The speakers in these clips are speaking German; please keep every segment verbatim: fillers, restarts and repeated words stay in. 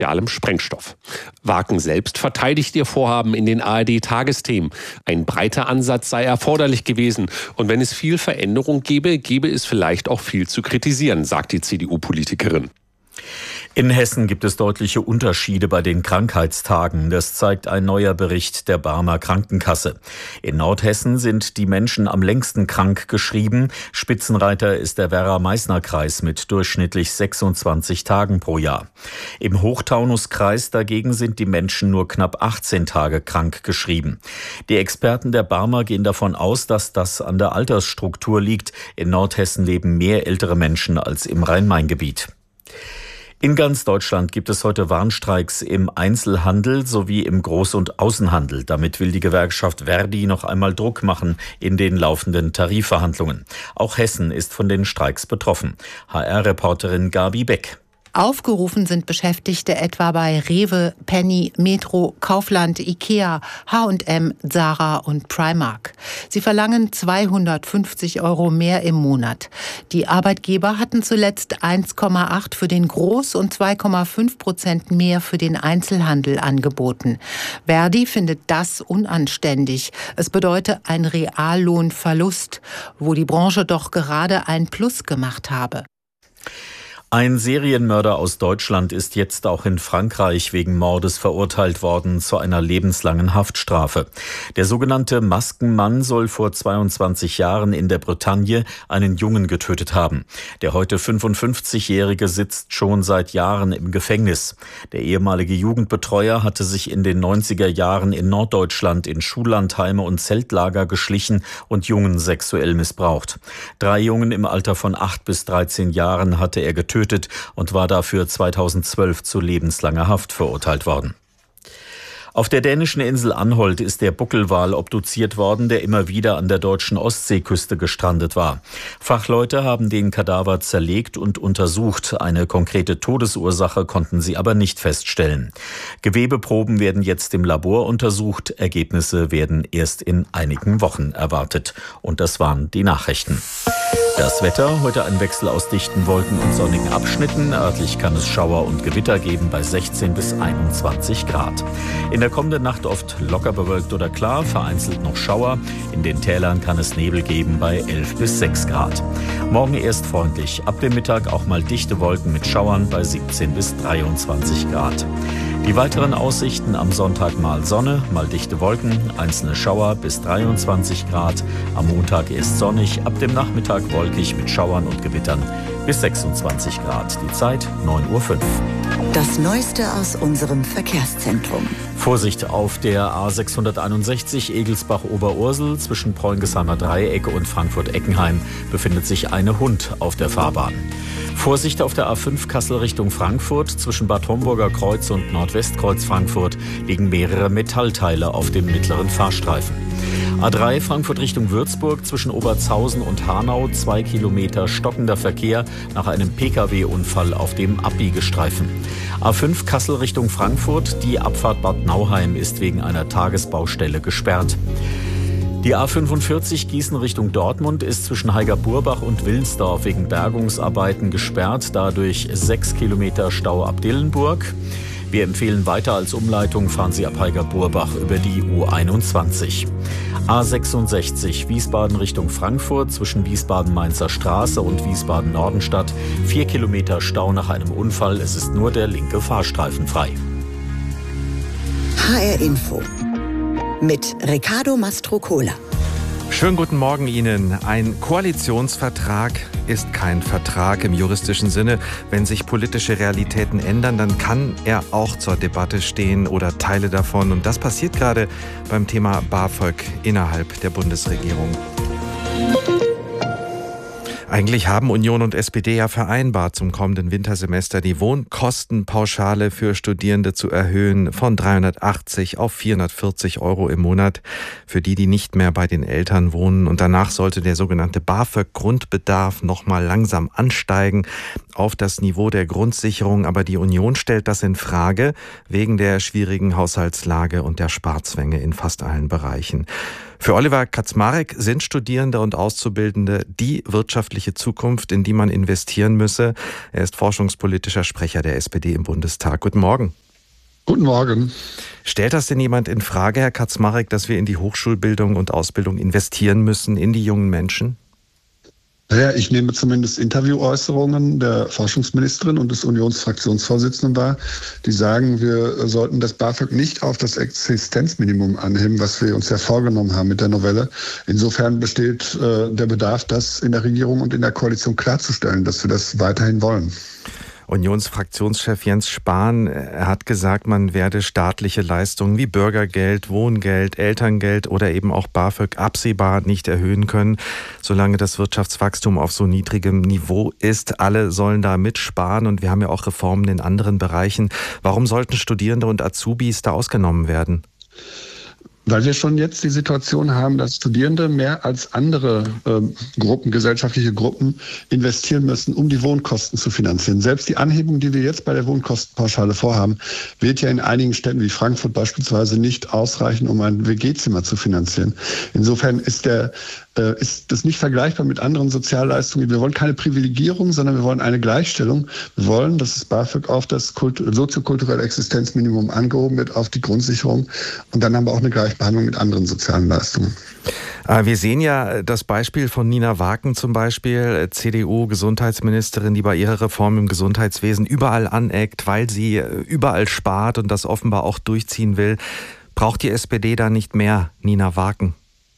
ja allem Sprengstoff. Waken selbst verteidigt ihr Vorhaben in den A R D-Tagesthemen. Ein breiter Ansatz sei erforderlich gewesen. Und wenn es viel Veränderung gäbe, gäbe es vielleicht auch viel zu kritisieren, sagt die C D U-Politikerin. In Hessen gibt es deutliche Unterschiede bei den Krankheitstagen. Das zeigt ein neuer Bericht der Barmer Krankenkasse. In Nordhessen sind die Menschen am längsten krank geschrieben. Spitzenreiter ist der Werra-Meißner-Kreis mit durchschnittlich sechsundzwanzig Tagen pro Jahr. Im Hochtaunuskreis dagegen sind die Menschen nur knapp achtzehn Tage krank geschrieben. Die Experten der Barmer gehen davon aus, dass das an der Altersstruktur liegt. In Nordhessen leben mehr ältere Menschen als im Rhein-Main-Gebiet. In ganz Deutschland gibt es heute Warnstreiks im Einzelhandel sowie im Groß- und Außenhandel. Damit will die Gewerkschaft Verdi noch einmal Druck machen in den laufenden Tarifverhandlungen. Auch Hessen ist von den Streiks betroffen. H R-Reporterin Gabi Beck. Aufgerufen sind Beschäftigte etwa bei Rewe, Penny, Metro, Kaufland, Ikea, H und M, Zara und Primark. Sie verlangen zweihundertfünfzig Euro mehr im Monat. Die Arbeitgeber hatten zuletzt eins Komma acht für den Groß- und zwei Komma fünf Prozent mehr für den Einzelhandel angeboten. Verdi findet das unanständig. Es bedeutet ein Reallohnverlust, wo die Branche doch gerade ein Plus gemacht habe. Ein Serienmörder aus Deutschland ist jetzt auch in Frankreich wegen Mordes verurteilt worden zu einer lebenslangen Haftstrafe. Der sogenannte Maskenmann soll vor zweiundzwanzig Jahren in der Bretagne einen Jungen getötet haben. Der heute fünfundfünfzigjährige sitzt schon seit Jahren im Gefängnis. Der ehemalige Jugendbetreuer hatte sich in den neunziger Jahren in Norddeutschland in Schullandheime und Zeltlager geschlichen und Jungen sexuell missbraucht. Drei Jungen im Alter von acht bis dreizehn Jahren hatte er getötet und war dafür zweitausendzwölf zu lebenslanger Haft verurteilt worden. Auf der dänischen Insel Anholt ist der Buckelwal obduziert worden, der immer wieder an der deutschen Ostseeküste gestrandet war. Fachleute haben den Kadaver zerlegt und untersucht. Eine konkrete Todesursache konnten sie aber nicht feststellen. Gewebeproben werden jetzt im Labor untersucht. Ergebnisse werden erst in einigen Wochen erwartet. Und das waren die Nachrichten. Das Wetter, heute ein Wechsel aus dichten Wolken und sonnigen Abschnitten. Örtlich kann es Schauer und Gewitter geben bei sechzehn bis einundzwanzig Grad. In der kommenden Nacht oft locker bewölkt oder klar, vereinzelt noch Schauer. In den Tälern kann es Nebel geben bei elf bis sechs Grad. Morgen erst freundlich, ab dem Mittag auch mal dichte Wolken mit Schauern bei siebzehn bis dreiundzwanzig Grad. Die weiteren Aussichten: am Sonntag mal Sonne, mal dichte Wolken, einzelne Schauer bis dreiundzwanzig Grad. Am Montag erst sonnig, ab dem Nachmittag wolkig mit Schauern und Gewittern bis sechsundzwanzig Grad. Die Zeit neun Uhr fünf. Das Neueste aus unserem Verkehrszentrum. Vorsicht auf der A sechshunderteinundsechzig Egelsbach-Oberursel zwischen Preungesheimer Dreieck und Frankfurt-Eckenheim befindet sich eine Hund auf der Fahrbahn. Vorsicht auf der A fünf Kassel Richtung Frankfurt. Zwischen Bad Homburger Kreuz und Nordwestkreuz Frankfurt liegen mehrere Metallteile auf dem mittleren Fahrstreifen. A drei Frankfurt Richtung Würzburg zwischen Obertshausen und Hanau, zwei Kilometer stockender Verkehr nach einem Pkw Unfall auf dem Abbiegestreifen. A fünf Kassel Richtung Frankfurt, die Abfahrt Bad Nauheim ist wegen einer Tagesbaustelle gesperrt. Die A fünfundvierzig Gießen Richtung Dortmund ist zwischen Heiger-Burbach und Wilnsdorf wegen Bergungsarbeiten gesperrt, dadurch sechs Kilometer Stau ab Dillenburg. Wir empfehlen weiter als Umleitung, fahren Sie ab Heiger-Burbach über die U einundzwanzig. A sechsundsechzig Wiesbaden Richtung Frankfurt zwischen Wiesbaden-Mainzer Straße und Wiesbaden-Nordenstadt. Vier Kilometer Stau nach einem Unfall, es ist nur der linke Fahrstreifen frei. H R Info mit Riccardo Mastrocola. Schönen guten Morgen Ihnen. Ein Koalitionsvertrag ist kein Vertrag im juristischen Sinne. Wenn sich politische Realitäten ändern, dann kann er auch zur Debatte stehen oder Teile davon. Und das passiert gerade beim Thema BAföG innerhalb der Bundesregierung. Eigentlich haben Union und S P D ja vereinbart, zum kommenden Wintersemester die Wohnkostenpauschale für Studierende zu erhöhen von dreihundertachtzig auf vierhundertvierzig Euro im Monat für die, die nicht mehr bei den Eltern wohnen. Und danach sollte der sogenannte BAföG-Grundbedarf nochmal langsam ansteigen auf das Niveau der Grundsicherung. Aber die Union stellt das in Frage wegen der schwierigen Haushaltslage und der Sparzwänge in fast allen Bereichen. Für Oliver Kaczmarek sind Studierende und Auszubildende die wirtschaftliche Zukunft, in die man investieren müsse. Er ist forschungspolitischer Sprecher der S P D im Bundestag. Guten Morgen. Guten Morgen. Stellt das denn jemand in Frage, Herr Kaczmarek, dass wir in die Hochschulbildung und Ausbildung investieren müssen, in die jungen Menschen? Naja, ich nehme zumindest Interviewäußerungen der Forschungsministerin und des Unionsfraktionsvorsitzenden wahr, die sagen, wir sollten das BAföG nicht auf das Existenzminimum anheben, was wir uns ja vorgenommen haben mit der Novelle. Insofern besteht äh, der Bedarf, das in der Regierung und in der Koalition klarzustellen, dass wir das weiterhin wollen. Unionsfraktionschef Jens Spahn, er hat gesagt, man werde staatliche Leistungen wie Bürgergeld, Wohngeld, Elterngeld oder eben auch BAföG absehbar nicht erhöhen können, solange das Wirtschaftswachstum auf so niedrigem Niveau ist. Alle sollen da mitsparen und wir haben ja auch Reformen in anderen Bereichen. Warum sollten Studierende und Azubis da ausgenommen werden? Weil wir schon jetzt die Situation haben, dass Studierende mehr als andere äh, Gruppen, gesellschaftliche Gruppen investieren müssen, um die Wohnkosten zu finanzieren. Selbst die Anhebung, die wir jetzt bei der Wohnkostenpauschale vorhaben, wird ja in einigen Städten wie Frankfurt beispielsweise nicht ausreichen, um ein W G-Zimmer zu finanzieren. Insofern ist der äh, ist das nicht vergleichbar mit anderen Sozialleistungen. Wir wollen keine Privilegierung, sondern wir wollen eine Gleichstellung. Wir wollen, dass das BAföG auf das Kult- soziokulturelle Existenzminimum angehoben wird, auf die Grundsicherung. Und dann haben wir auch eine Gleichbehandlung mit anderen sozialen Leistungen. Wir sehen ja das Beispiel von Nina Waken zum Beispiel, C D U-Gesundheitsministerin, die bei ihrer Reform im Gesundheitswesen überall aneckt, weil sie überall spart und das offenbar auch durchziehen will. Braucht die S P D da nicht mehr Nina Waken?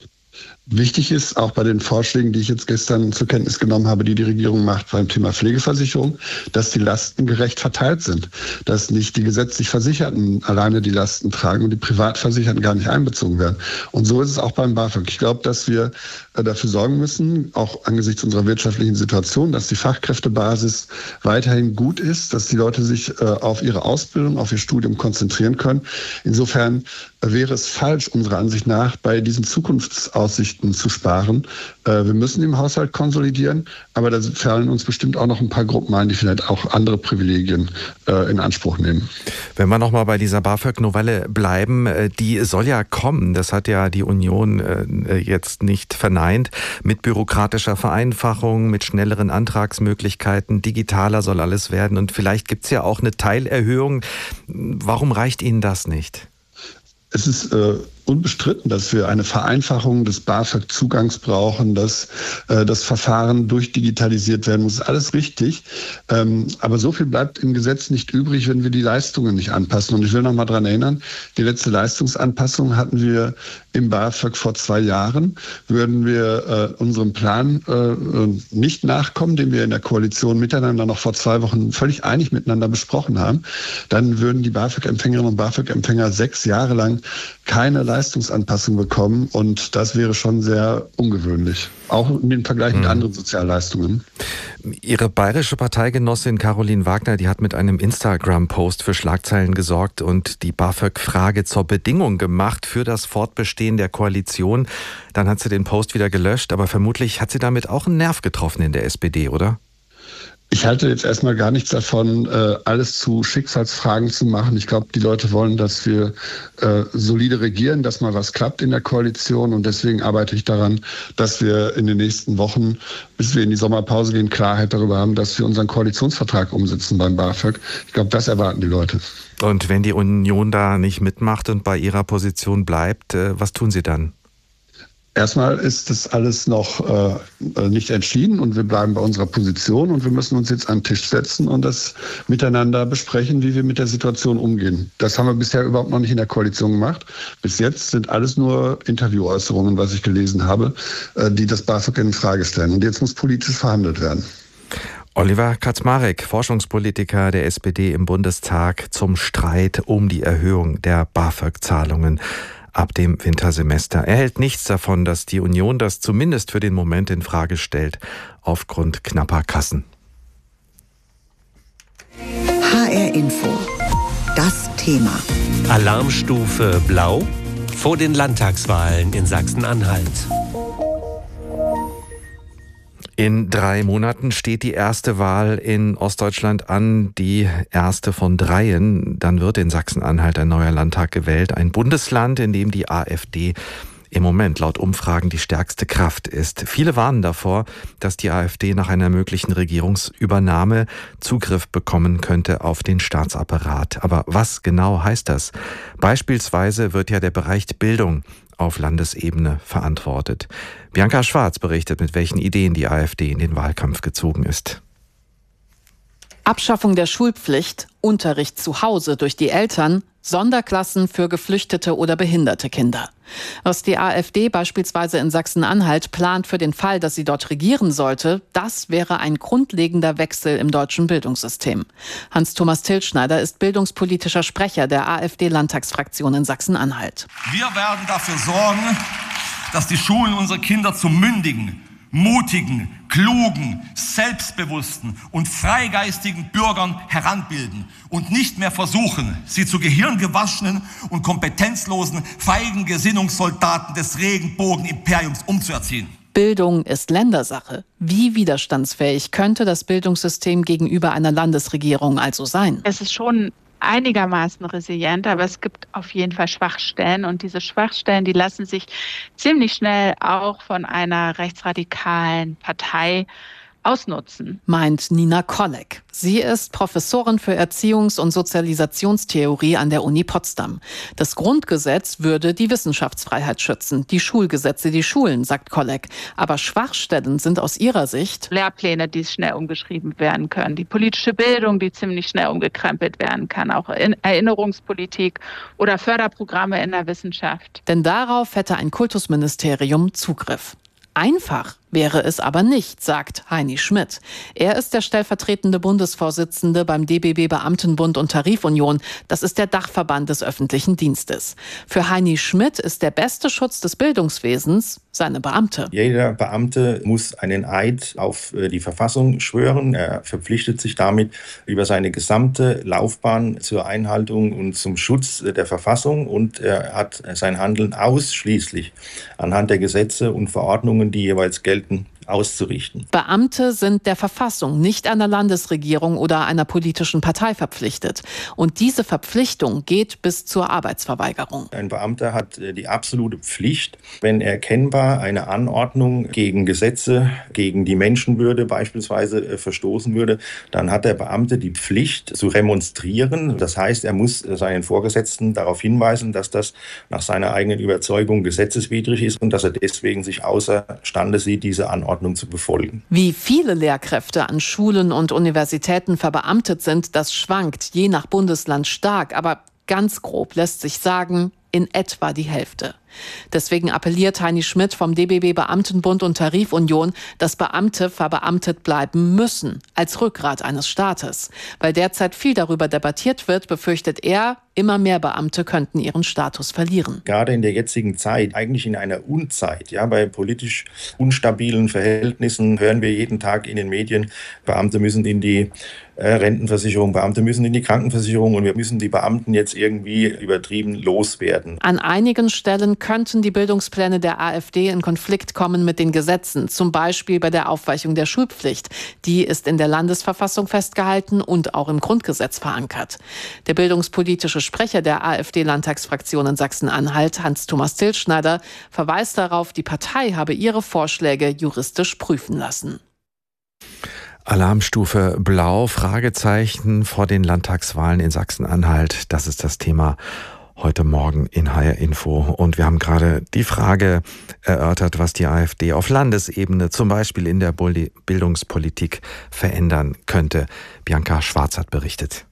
Wichtig ist auch bei den Vorschlägen, die ich jetzt gestern zur Kenntnis genommen habe, die die Regierung macht beim Thema Pflegeversicherung, dass die Lasten gerecht verteilt sind, dass nicht die gesetzlich Versicherten alleine die Lasten tragen und die Privatversicherten gar nicht einbezogen werden. Und so ist es auch beim BAföG. Ich glaube, dass wir dafür sorgen müssen, auch angesichts unserer wirtschaftlichen Situation, dass die Fachkräftebasis weiterhin gut ist, dass die Leute sich auf ihre Ausbildung, auf ihr Studium konzentrieren können. Insofern wäre es falsch, unserer Ansicht nach, bei diesen Zukunftsaussichten zu sparen. Wir müssen im Haushalt konsolidieren, aber da fallen uns bestimmt auch noch ein paar Gruppen ein, die vielleicht auch andere Privilegien in Anspruch nehmen. Wenn wir nochmal bei dieser BAföG-Novelle bleiben, die soll ja kommen, das hat ja die Union jetzt nicht verneint, mit bürokratischer Vereinfachung, mit schnelleren Antragsmöglichkeiten, digitaler soll alles werden und vielleicht gibt es ja auch eine Teilerhöhung. Warum reicht Ihnen das nicht? Es ist äh, unbestritten, dass wir eine Vereinfachung des BAföG-Zugangs brauchen, dass äh, das Verfahren durchdigitalisiert werden muss. Das ist alles richtig. Ähm, aber so viel bleibt im Gesetz nicht übrig, wenn wir die Leistungen nicht anpassen. Und ich will noch mal daran erinnern, die letzte Leistungsanpassung hatten wir im BAföG vor zwei Jahren. Würden wir äh, unserem Plan äh, nicht nachkommen, den wir in der Koalition miteinander noch vor zwei Wochen völlig einig miteinander besprochen haben, dann würden die BAföG-Empfängerinnen und BAföG-Empfänger sechs Jahre lang keine Leistungsanpassung bekommen und das wäre schon sehr ungewöhnlich, auch im Vergleich mit anderen Sozialleistungen. Ihre bayerische Parteigenossin Caroline Wagner, die hat mit einem Instagram-Post für Schlagzeilen gesorgt und die BAföG-Frage zur Bedingung gemacht für das Fortbestehen der Koalition. Dann hat sie den Post wieder gelöscht, aber vermutlich hat sie damit auch einen Nerv getroffen in der S P D, oder? Ich halte jetzt erstmal gar nichts davon, alles zu Schicksalsfragen zu machen. Ich glaube, die Leute wollen, dass wir solide regieren, dass mal was klappt in der Koalition. Und deswegen arbeite ich daran, dass wir in den nächsten Wochen, bis wir in die Sommerpause gehen, Klarheit darüber haben, dass wir unseren Koalitionsvertrag umsetzen beim BAföG. Ich glaube, das erwarten die Leute. Und wenn die Union da nicht mitmacht und bei ihrer Position bleibt, was tun Sie dann? Erstmal ist das alles noch äh, nicht entschieden und wir bleiben bei unserer Position und wir müssen uns jetzt an den Tisch setzen und das miteinander besprechen, wie wir mit der Situation umgehen. Das haben wir bisher überhaupt noch nicht in der Koalition gemacht. Bis jetzt sind alles nur Interviewäußerungen, was ich gelesen habe, äh, die das BAföG in Frage stellen. Und jetzt muss politisch verhandelt werden. Oliver Kaczmarek, Forschungspolitiker der S P D im Bundestag zum Streit um die Erhöhung der BAföG-Zahlungen ab dem Wintersemester. Er hält nichts davon, dass die Union das zumindest für den Moment in Frage stellt, aufgrund knapper Kassen. H R Info. Das Thema. Alarmstufe Blau vor den Landtagswahlen in Sachsen-Anhalt. In drei Monaten steht die erste Wahl in Ostdeutschland an, die erste von dreien. Dann wird in Sachsen-Anhalt ein neuer Landtag gewählt, ein Bundesland, in dem die AfD im Moment laut Umfragen die stärkste Kraft ist. Viele warnen davor, dass die AfD nach einer möglichen Regierungsübernahme Zugriff bekommen könnte auf den Staatsapparat. Aber was genau heißt das? Beispielsweise wird ja der Bereich Bildung auf Landesebene verantwortet. Bianca Schwarz berichtet, mit welchen Ideen die AfD in den Wahlkampf gezogen ist. Abschaffung der Schulpflicht, Unterricht zu Hause durch die Eltern, Sonderklassen für geflüchtete oder behinderte Kinder. Was die AfD beispielsweise in Sachsen-Anhalt plant für den Fall, dass sie dort regieren sollte, das wäre ein grundlegender Wechsel im deutschen Bildungssystem. Hans-Thomas Tilschneider ist bildungspolitischer Sprecher der AfD-Landtagsfraktion in Sachsen-Anhalt. Wir werden dafür sorgen, dass die Schulen unsere Kinder zu mündigen, mutigen, klugen, selbstbewussten und freigeistigen Bürgern heranbilden und nicht mehr versuchen, sie zu gehirngewaschenen und kompetenzlosen, feigen Gesinnungssoldaten des Regenbogenimperiums umzuerziehen. Bildung ist Ländersache. Wie widerstandsfähig könnte das Bildungssystem gegenüber einer Landesregierung also sein? Es ist schon einigermaßen resilient, aber es gibt auf jeden Fall Schwachstellen und diese Schwachstellen, die lassen sich ziemlich schnell auch von einer rechtsradikalen Partei ausnutzen. Meint Nina Kolleg. Sie ist Professorin für Erziehungs- und Sozialisationstheorie an der Uni Potsdam. Das Grundgesetz würde die Wissenschaftsfreiheit schützen, die Schulgesetze die Schulen, sagt Kolleg. Aber Schwachstellen sind aus ihrer Sicht Lehrpläne, die schnell umgeschrieben werden können, die politische Bildung, die ziemlich schnell umgekrempelt werden kann, auch Erinnerungspolitik oder Förderprogramme in der Wissenschaft. Denn darauf hätte ein Kultusministerium Zugriff. Einfach wäre es aber nicht, sagt Heini Schmidt. Er ist der stellvertretende Bundesvorsitzende beim D B B Beamtenbund und Tarifunion. Das ist der Dachverband des öffentlichen Dienstes. Für Heini Schmidt ist der beste Schutz des Bildungswesens seine Beamte. Jeder Beamte muss einen Eid auf die Verfassung schwören. Er verpflichtet sich damit über seine gesamte Laufbahn zur Einhaltung und zum Schutz der Verfassung und er hat sein Handeln ausschließlich anhand der Gesetze und Verordnungen, die jeweils gelten, auszurichten. Beamte sind der Verfassung, nicht einer Landesregierung oder einer politischen Partei verpflichtet. Und diese Verpflichtung geht bis zur Arbeitsverweigerung. Ein Beamter hat die absolute Pflicht, wenn erkennbar eine Anordnung gegen Gesetze, gegen die Menschenwürde beispielsweise verstoßen würde, dann hat der Beamte die Pflicht zu remonstrieren. Das heißt, er muss seinen Vorgesetzten darauf hinweisen, dass das nach seiner eigenen Überzeugung gesetzeswidrig ist und dass er deswegen sich außerstande sieht, diese Anordnung zu befolgen. Wie viele Lehrkräfte an Schulen und Universitäten verbeamtet sind, das schwankt je nach Bundesland stark, aber ganz grob lässt sich sagen, in etwa die Hälfte. Deswegen appelliert Heini Schmidt vom D B B Beamtenbund und Tarifunion, dass Beamte verbeamtet bleiben müssen, als Rückgrat eines Staates. Weil derzeit viel darüber debattiert wird, befürchtet er, immer mehr Beamte könnten ihren Status verlieren. Gerade in der jetzigen Zeit, eigentlich in einer Unzeit, ja, bei politisch unstabilen Verhältnissen hören wir jeden Tag in den Medien, Beamte müssen in die äh, Rentenversicherung, Beamte müssen in die Krankenversicherung und wir müssen die Beamten jetzt irgendwie übertrieben loswerden. An einigen Stellen könnten die Bildungspläne der AfD in Konflikt kommen mit den Gesetzen, zum Beispiel bei der Aufweichung der Schulpflicht. Die ist in der Landesverfassung festgehalten und auch im Grundgesetz verankert. Der bildungspolitische Sprecher der AfD-Landtagsfraktion in Sachsen-Anhalt, Hans-Thomas Tilschneider, verweist darauf, die Partei habe ihre Vorschläge juristisch prüfen lassen. Alarmstufe Blau, Fragezeichen vor den Landtagswahlen in Sachsen-Anhalt. Das ist das Thema heute Morgen in H R Info. Und wir haben gerade die Frage erörtert, was die AfD auf Landesebene, zum Beispiel in der Bildungspolitik, verändern könnte. Bianca Schwarz hat berichtet.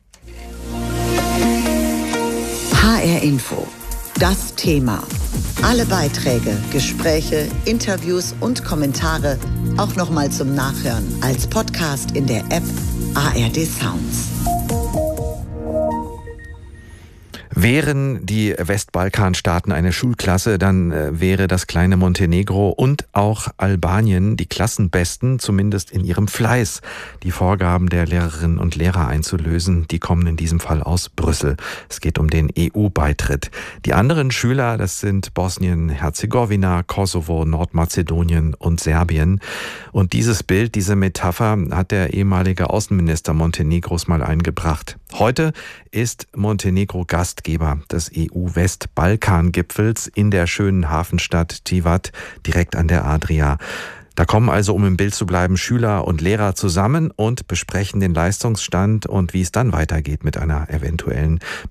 H R Info. Das Thema. Alle Beiträge, Gespräche, Interviews und Kommentare auch nochmal zum Nachhören als Podcast in der App A R D Sounds. Wären die Westbalkanstaaten eine Schulklasse, dann äh, wäre das kleine Montenegro und auch Albanien die Klassenbesten, zumindest in ihrem Fleiß, die Vorgaben der Lehrerinnen und Lehrer einzulösen. Die kommen in diesem Fall aus Brüssel. Es geht um den E U-Beitritt. Die anderen Schüler, das sind Bosnien-Herzegowina, Kosovo, Nordmazedonien und Serbien. Und dieses Bild, diese Metapher hat der ehemalige Außenminister Montenegros mal eingebracht. Heute ist Montenegro Gastgeber des E U-West-Balkan-Gipfels in der schönen Hafenstadt Tivat, direkt an der Adria. Da kommen also, um im Bild zu bleiben, Schüler und Lehrer zusammen und besprechen den Leistungsstand und wie es dann weitergeht mit einer eventuellen